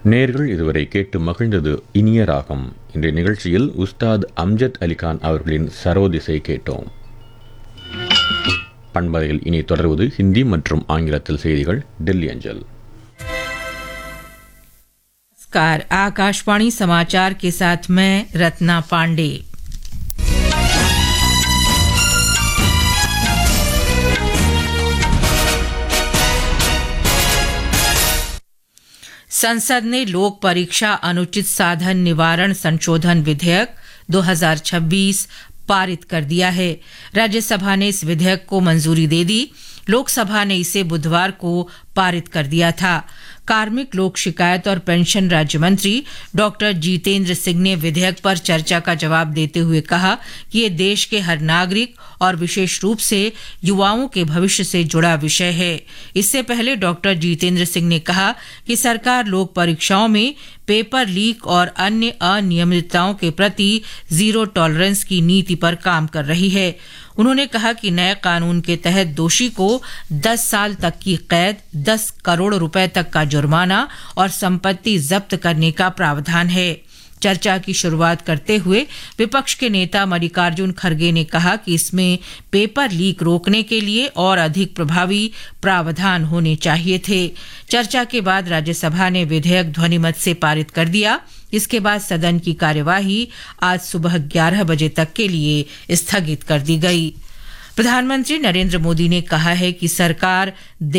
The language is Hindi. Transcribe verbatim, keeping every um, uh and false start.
நேர்கள் இதுவரை கேட்டு மகிழ்ந்தது இனிய ராகம். இன்றைய நிகழ்ச்சியில் உஸ்தாத் அம்ஜத் அலிகான் அவர்களின் சரோதிசை கேட்டோம். பண்பலையில் இனி தொடர்வது ஹிந்தி மற்றும் ஆங்கிலத்தில் செய்திகள் டெல்லி அஞ்சல். नमस्कार, आकाशवाणी समाचार के साथ मैं रत्ना पांडे। संसद ने लोक परीक्षा अनुचित साधन निवारण संशोधन विधेयक दो हज़ार छब्बीस पारित कर दिया है। राज्यसभा ने इस विधेयक को मंजूरी दे दी। लोकसभा ने इसे बुधवार को पारित कर दिया था। कार्मिक लोक शिकायत और पेंशन राज्य मंत्री डॉक्टर जितेंद्र सिंह ने विधेयक पर चर्चा का जवाब देते हुए कहा कि ये देश के हर नागरिक और विशेष रूप से युवाओं के भविष्य से जुड़ा विषय है। इससे पहले डॉक्टर जितेंद्र सिंह ने कहा कि सरकार लोक परीक्षाओं में पेपर लीक और अन्य अनियमितताओं के प्रति जीरो टॉलरेंस की नीति पर काम कर रही है। उन्होंने कहा कि नए कानून के तहत दोषी को दस साल तक की कैद, दस करोड़ रुपए तक का जुर्माना और संपत्ति जब्त करने का प्रावधान है। चर्चा की शुरुआत करते हुए विपक्ष के नेता मल्लिकार्जुन खड़गे ने कहा कि इसमें पेपर लीक रोकने के लिए और अधिक प्रभावी प्रावधान होने चाहिए थे। चर्चा के बाद राज्यसभा ने विधेयक ध्वनिमत से पारित कर दिया। इसके बाद सदन की कार्यवाही आज सुबह ग्यारह बजे तक के लिए स्थगित कर दी गई। प्रधानमंत्री नरेंद्र मोदी ने कहा है कि सरकार